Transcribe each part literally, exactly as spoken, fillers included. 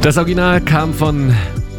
Das Original kam von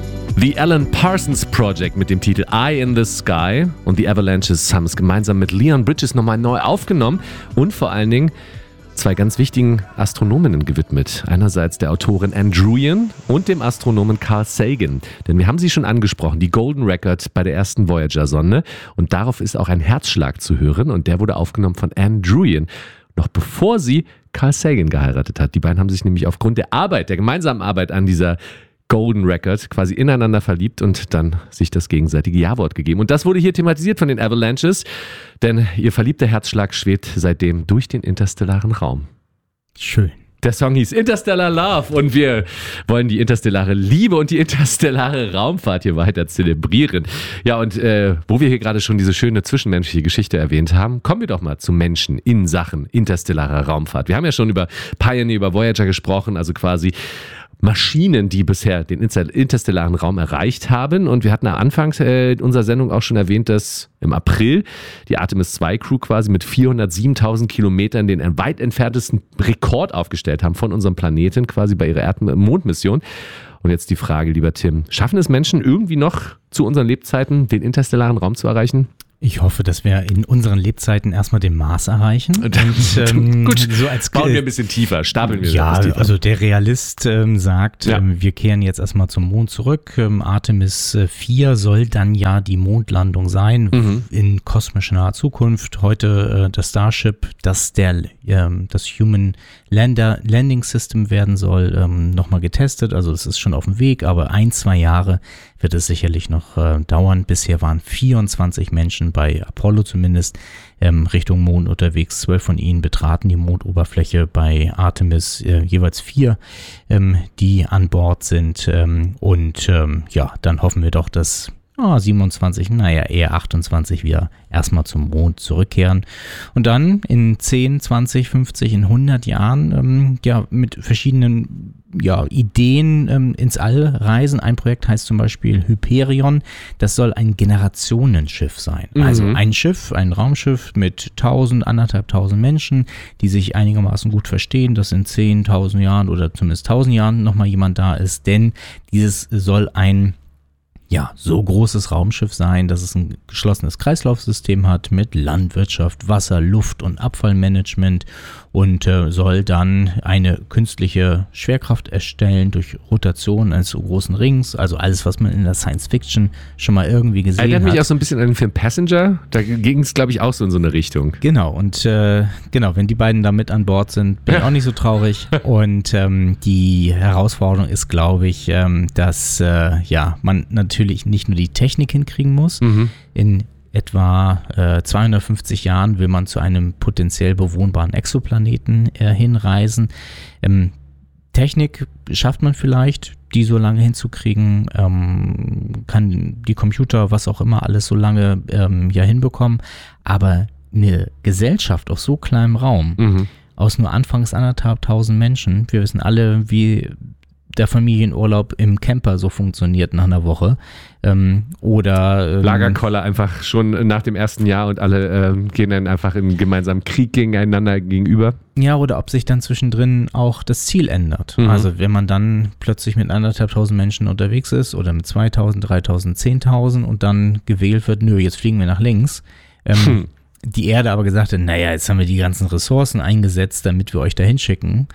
The Alan Parsons Project mit dem Titel Eye in the Sky und die Avalanches haben es gemeinsam mit Leon Bridges nochmal neu aufgenommen und vor allen Dingen zwei ganz wichtigen Astronominnen gewidmet. Einerseits der Autorin Ann Druyan und dem Astronomen Carl Sagan. Denn wir haben sie schon angesprochen, die Golden Record bei der ersten Voyager-Sonde. Und darauf ist auch ein Herzschlag zu hören und der wurde aufgenommen von Ann Druyan, noch bevor sie Carl Sagan geheiratet hat. Die beiden haben sich nämlich aufgrund der Arbeit, der gemeinsamen Arbeit an dieser Golden Record quasi ineinander verliebt und dann sich das gegenseitige Ja-Wort gegeben. Und das wurde hier thematisiert von den Avalanches, denn ihr verliebter Herzschlag schwebt seitdem durch den interstellaren Raum. Schön. Der Song hieß Interstellar Love und wir wollen die interstellare Liebe und die interstellare Raumfahrt hier weiter zelebrieren. Ja, und äh, wo wir hier gerade schon diese schöne zwischenmenschliche Geschichte erwähnt haben, kommen wir doch mal zu Menschen in Sachen interstellarer Raumfahrt. Wir haben ja schon über Pioneer, über Voyager gesprochen, also quasi Maschinen, die bisher den interstellaren Raum erreicht haben. Und wir hatten am Anfang äh, unserer Sendung auch schon erwähnt, dass im April die Artemis zwei Crew quasi mit vierhundertsiebentausend Kilometern den weit entferntesten Rekord aufgestellt haben von unserem Planeten, quasi bei ihrer Erd-Mondmission. Und jetzt die Frage, lieber Tim, schaffen es Menschen irgendwie noch zu unseren Lebzeiten, den interstellaren Raum zu erreichen? Ich hoffe, dass wir in unseren Lebzeiten erstmal den Mars erreichen. Und, ähm, Gut, so als bauen wir ein bisschen tiefer, stapeln wir ja, ein bisschen tiefer. Also der Realist ähm, sagt, Ja. ähm, wir kehren jetzt erstmal zum Mond zurück. Ähm, Artemis vier soll dann ja die Mondlandung sein Mhm. in kosmisch naher Zukunft. Heute äh, das Starship, das der ähm, das Human Lander Landing System werden soll, ähm, nochmal getestet. Also es ist schon auf dem Weg, aber ein, zwei Jahre wird es sicherlich noch äh, dauern. Bisher waren vierundzwanzig Menschen bei Apollo zumindest ähm, Richtung Mond unterwegs. Zwölf von ihnen betraten die Mondoberfläche, bei Artemis äh, jeweils vier, ähm, die an Bord sind. Ähm, und ähm, ja, dann hoffen wir doch, dass oh, siebenundzwanzig, naja, eher achtundzwanzig wieder erstmal zum Mond zurückkehren und dann in zehn, zwanzig, fünfzig, in hundert Jahren ähm, ja mit verschiedenen ja, Ideen ähm, ins All reisen. Ein Projekt heißt zum Beispiel Hyperion. Das soll ein Generationenschiff sein. Mhm. Also ein Schiff, ein Raumschiff mit tausend, anderthalbtausend Menschen, die sich einigermaßen gut verstehen, dass in zehntausend Jahren oder zumindest tausend Jahren nochmal jemand da ist, denn dieses soll ein ja, so großes Raumschiff sein, dass es ein geschlossenes Kreislaufsystem hat mit Landwirtschaft, Wasser, Luft und Abfallmanagement und äh, soll dann eine künstliche Schwerkraft erstellen durch Rotation eines so großen Rings, also alles, was man in der Science Fiction schon mal irgendwie gesehen Erinnert hat. mich auch so ein bisschen an den Film Passenger, da ging es, glaube ich, auch so in so eine Richtung. Genau, und äh, genau, wenn die beiden da mit an Bord sind, bin ich auch nicht so traurig. Und ähm, die Herausforderung ist, glaube ich, ähm, dass äh, ja man natürlich nicht nur die Technik hinkriegen muss. Mhm. In etwa äh, zweihundertfünfzig Jahren will man zu einem potenziell bewohnbaren Exoplaneten äh, hinreisen. Ähm, Technik schafft man vielleicht, die so lange hinzukriegen, ähm, kann die Computer, was auch immer, alles so lange ähm, ja hinbekommen. Aber eine Gesellschaft auf so kleinem Raum, Mhm. aus nur anfangs anderthalbtausend Menschen, wir wissen alle, wie der Familienurlaub im Camper so funktioniert nach einer Woche. Ähm, oder ähm, Lagerkoller einfach schon nach dem ersten Jahr und alle ähm, gehen dann einfach in gemeinsamen Krieg gegeneinander gegenüber. Ja, oder ob sich dann zwischendrin auch das Ziel ändert. Mhm. Also wenn man dann plötzlich mit anderthalbtausend Menschen unterwegs ist oder mit zweitausend, dreitausend, zehntausend und dann gewählt wird, nö, jetzt fliegen wir nach links. Ähm, Hm. Die Erde aber gesagt hat, naja, jetzt haben wir die ganzen Ressourcen eingesetzt, damit wir euch dahin schicken.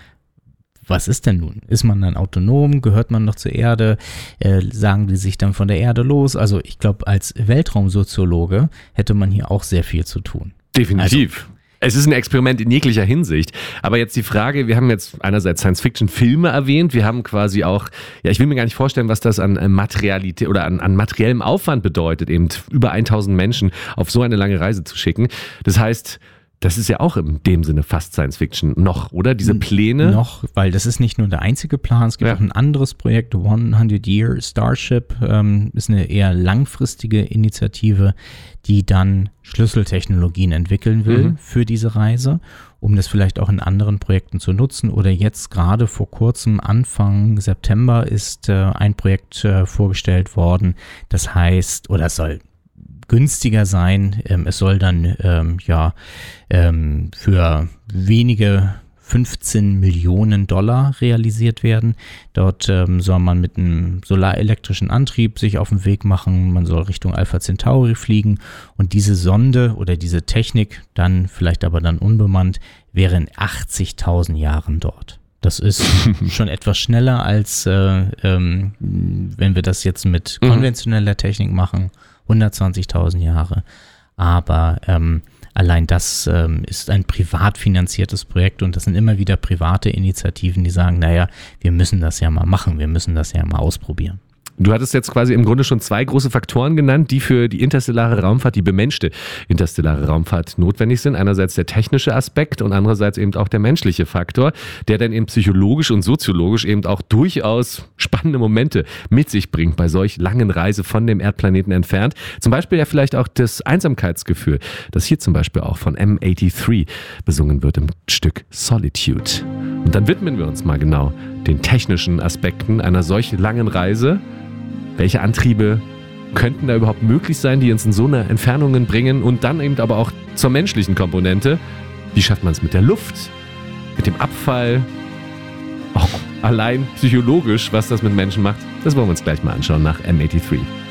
Was ist denn nun? Ist man dann autonom? Gehört man noch zur Erde? Äh, sagen die sich dann von der Erde los? Also ich glaube, als Weltraumsoziologe hätte man hier auch sehr viel zu tun. Definitiv. Es ist ein Experiment in jeglicher Hinsicht. Aber jetzt die Frage, wir haben jetzt einerseits Science-Fiction-Filme erwähnt, wir haben quasi auch, ja, ich will mir gar nicht vorstellen, was das an Materialität oder an, an materiellem Aufwand bedeutet, eben über tausend Menschen auf so eine lange Reise zu schicken. Das heißt, das ist ja auch in dem Sinne fast Science-Fiction noch, oder? Diese Pläne? Noch, weil das ist nicht nur der einzige Plan, es gibt Ja. auch ein anderes Projekt, hundert Year Starship, ähm, ist eine eher langfristige Initiative, die dann Schlüsseltechnologien entwickeln will Mhm. für diese Reise, um das vielleicht auch in anderen Projekten zu nutzen. Oder jetzt gerade vor kurzem, Anfang September, ist äh, ein Projekt äh, vorgestellt worden, das heißt, oder es soll günstiger sein. Ähm, es soll dann ähm, ja ähm, für wenige fünfzehn Millionen Dollar realisiert werden. Dort ähm, soll man mit einem solarelektrischen Antrieb sich auf den Weg machen. Man soll Richtung Alpha Centauri fliegen und diese Sonde oder diese Technik, dann vielleicht aber dann unbemannt, wäre in achtzigtausend Jahren dort. Das ist schon etwas schneller als äh, ähm, wenn wir das jetzt mit konventioneller Technik machen, hundertzwanzigtausend Jahre. Aber ähm, allein das ähm, ist ein privat finanziertes Projekt und das sind immer wieder private Initiativen, die sagen, naja, wir müssen das ja mal machen, wir müssen das ja mal ausprobieren. Du hattest jetzt quasi im Grunde schon zwei große Faktoren genannt, die für die interstellare Raumfahrt, die bemenschte interstellare Raumfahrt notwendig sind. Einerseits der technische Aspekt und andererseits eben auch der menschliche Faktor, der dann eben psychologisch und soziologisch eben auch durchaus spannende Momente mit sich bringt bei solch langen Reise von dem Erdplaneten entfernt. Zum Beispiel ja vielleicht auch das Einsamkeitsgefühl, das hier zum Beispiel auch von M dreiundachtzig besungen wird im Stück Solitude. Und dann widmen wir uns mal genau den technischen Aspekten einer solch langen Reise. Welche Antriebe könnten da überhaupt möglich sein, die uns in so eine Entfernungen bringen und dann eben aber auch zur menschlichen Komponente. Wie schafft man es mit der Luft, mit dem Abfall, auch allein psychologisch, was das mit Menschen macht? Das wollen wir uns gleich mal anschauen nach M dreiundachtzig.